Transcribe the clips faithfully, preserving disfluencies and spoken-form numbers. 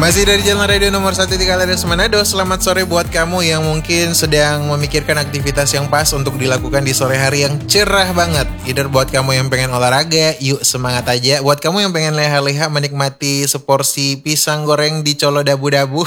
Masih dari Jalan Radio nomor satu di Kalares Manado. Selamat sore buat kamu yang mungkin sedang memikirkan aktivitas yang pas untuk dilakukan di sore hari yang cerah banget. Either buat kamu yang pengen olahraga, yuk semangat aja. Buat kamu yang pengen leha-leha menikmati seporsi pisang goreng di Colo Dabu-Dabu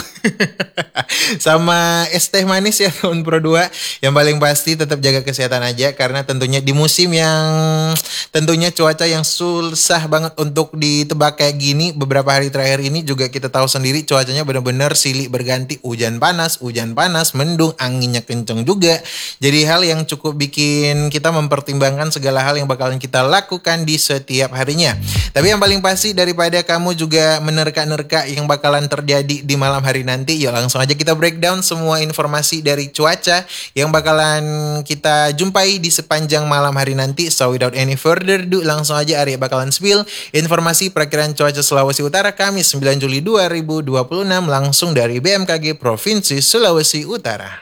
sama es teh manis ya tahun Pro dua. Yang paling pasti tetap jaga kesehatan aja, karena tentunya di musim yang tentunya cuaca yang susah banget untuk ditebak kayak gini. Beberapa hari terakhir ini juga kita tahu sendiri cuacanya benar-benar silih berganti, hujan panas, hujan panas, mendung, anginnya kenceng juga. Jadi hal yang cukup bikin kita mempertimbangkan segala hal yang bakalan kita lakukan di setiap harinya. Tapi yang paling pasti daripada kamu juga menerka-nerka yang bakalan terjadi di malam hari nanti, yuk langsung aja kita breakdown semua informasi dari cuaca yang bakalan kita jumpai di sepanjang malam hari nanti. So without any further ado, langsung aja Arya bakalan spill informasi perakiraan cuaca Sulawesi Utara Kamis sembilan Juli dua ribu dua puluh enam langsung dari B M K G Provinsi Sulawesi Utara.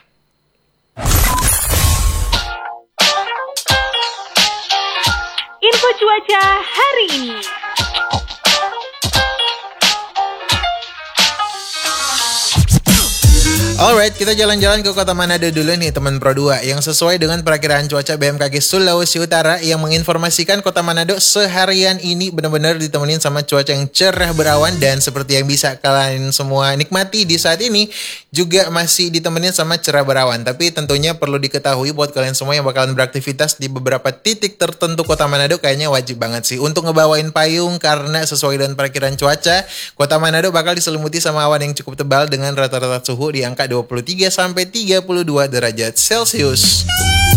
Info cuaca hari ini. Alright, kita jalan-jalan ke kota Manado dulu nih teman Pro dua. Yang sesuai dengan perakiraan cuaca B M K G Sulawesi Utara yang menginformasikan kota Manado seharian ini benar-benar ditemenin sama cuaca yang cerah berawan. Dan seperti yang bisa kalian semua nikmati di saat ini, juga masih ditemenin sama cerah berawan. Tapi tentunya perlu diketahui buat kalian semua yang bakalan beraktivitas di beberapa titik tertentu kota Manado, kayaknya wajib banget sih untuk ngebawain payung. Karena sesuai dengan perakiraan cuaca, kota Manado bakal diselimuti sama awan yang cukup tebal dengan rata-rata suhu di angka dua puluh tiga sampai tiga puluh dua derajat Celcius.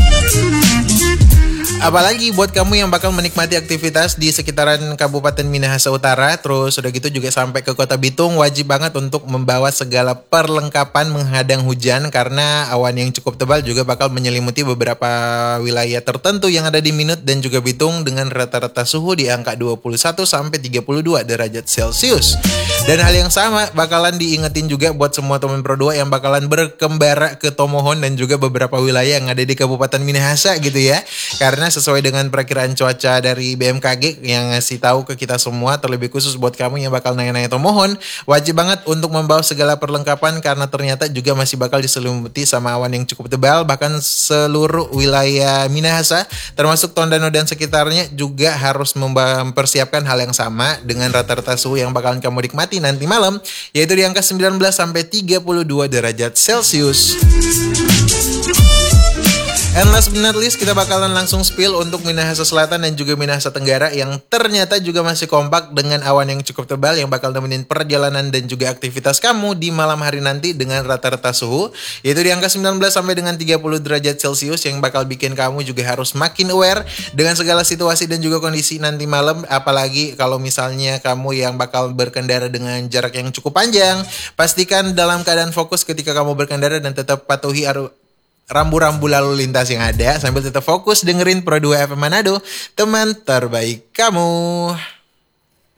Apalagi buat kamu yang bakal menikmati aktivitas di sekitaran Kabupaten Minahasa Utara, terus udah gitu juga sampai ke Kota Bitung, wajib banget untuk membawa segala perlengkapan menghadang hujan, karena awan yang cukup tebal juga bakal menyelimuti beberapa wilayah tertentu yang ada di Minut dan juga Bitung dengan rata-rata suhu di angka dua puluh satu sampai tiga puluh dua derajat Celcius. Dan hal yang sama bakalan diingetin juga buat semua teman Pro dua yang bakalan berkembara ke Tomohon dan juga beberapa wilayah yang ada di Kabupaten Minahasa gitu ya. Karena sesuai dengan perakiraan cuaca dari B M K G yang ngasih tahu ke kita semua, terlebih khusus buat kamu yang bakal nanya-nanya Tomohon, wajib banget untuk membawa segala perlengkapan karena ternyata juga masih bakal diselimuti sama awan yang cukup tebal. Bahkan seluruh wilayah Minahasa termasuk Tondano dan sekitarnya juga harus mempersiapkan hal yang sama dengan rata-rata suhu yang bakalan kamu nikmati nanti malam, yaitu di angka sembilan belas sampai tiga puluh dua derajat Celcius. And last but not least, kita bakalan langsung spill untuk Minahasa Selatan dan juga Minahasa Tenggara yang ternyata juga masih kompak dengan awan yang cukup tebal yang bakal nemenin perjalanan dan juga aktivitas kamu di malam hari nanti dengan rata-rata suhu yaitu di angka sembilan belas sampai dengan tiga puluh derajat Celcius yang bakal bikin kamu juga harus makin aware dengan segala situasi dan juga kondisi nanti malam. Apalagi kalau misalnya kamu yang bakal berkendara dengan jarak yang cukup panjang, pastikan dalam keadaan fokus ketika kamu berkendara dan tetap patuhi arus rambu-rambu lalu lintas yang ada sambil tetap fokus dengerin Pro dua F M Manado, teman terbaik kamu.